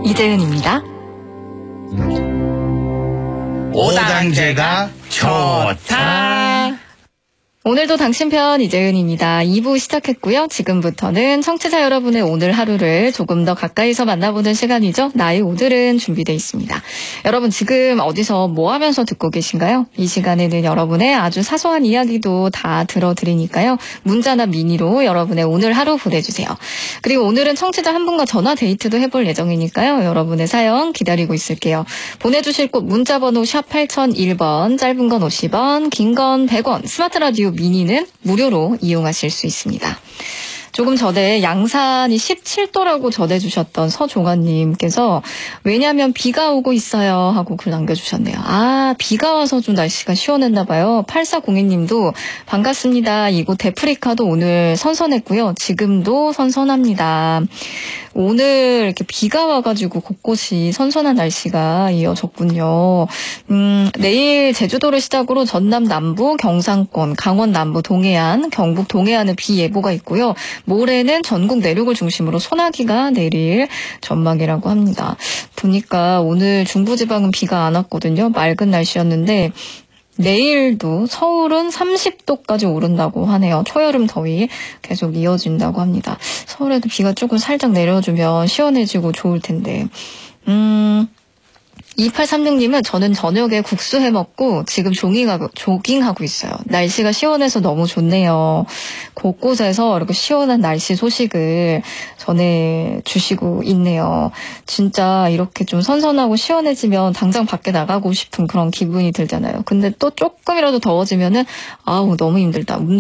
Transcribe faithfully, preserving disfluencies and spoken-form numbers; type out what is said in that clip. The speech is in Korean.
이재은입니다. 오당제가 좋다. 오늘도 당신 편 이재은입니다. 이 부 시작했고요. 지금부터는 청취자 여러분의 오늘 하루를 조금 더 가까이서 만나보는 시간이죠. 나의 오늘은 준비되어 있습니다. 여러분 지금 어디서 뭐 하면서 듣고 계신가요? 이 시간에는 여러분의 아주 사소한 이야기도 다 들어드리니까요. 문자나 미니로 여러분의 오늘 하루 보내주세요. 그리고 오늘은 청취자 한 분과 전화 데이트도 해볼 예정이니까요. 여러분의 사연 기다리고 있을게요. 보내주실 곳 문자번호 샵 팔공공일 번, 짧은 건 오십 원, 긴 건 백 원, 스마트 라디오 미니는 무료로 이용하실 수 있습니다. 조금 전에 양산이 십칠 도라고 전해주셨던 서종아님께서 왜냐하면 비가 오고 있어요 하고 글 남겨주셨네요. 아, 비가 와서 좀 날씨가 시원했나 봐요. 팔사공이 님도 반갑습니다. 이곳 데프리카도 오늘 선선했고요. 지금도 선선합니다. 오늘 이렇게 비가 와가지고 곳곳이 선선한 날씨가 이어졌군요. 음, 내일 제주도를 시작으로 전남 남부, 경상권, 강원 남부, 동해안, 경북 동해안은 비 예보가 있고요. 모레는 전국 내륙을 중심으로 소나기가 내릴 전망이라고 합니다. 보니까 오늘 중부지방은 비가 안 왔거든요. 맑은 날씨였는데 내일도 서울은 삼십 도까지 오른다고 하네요. 초여름 더위 계속 이어진다고 합니다. 서울에도 비가 조금 살짝 내려주면 시원해지고 좋을 텐데. 음... 이팔삼육 님은 저는 저녁에 국수 해먹고 지금 조깅하고, 조깅하고 있어요. 날씨가 시원해서 너무 좋네요. 곳곳에서 이렇게 시원한 날씨 소식을 전해주시고 있네요. 진짜 이렇게 좀 선선하고 시원해지면 당장 밖에 나가고 싶은 그런 기분이 들잖아요. 근데 또 조금이라도 더워지면은 아우 너무 힘들다.